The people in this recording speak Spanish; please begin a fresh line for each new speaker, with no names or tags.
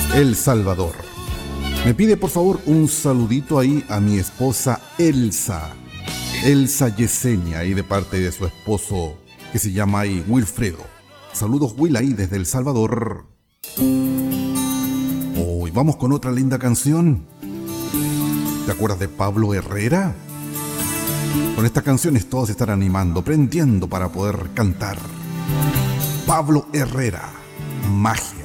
El Salvador. Me pide por favor un saludito ahí a mi esposa Elsa Yesenia, ahí de parte de su esposo que se llama ahí Wilfredo. Saludos Will ahí desde El Salvador. Hoy vamos con otra linda canción. ¿Te acuerdas de Pablo Herrera? Con estas canciones todos se están animando, prendiendo para poder cantar. Pablo Herrera, Magia.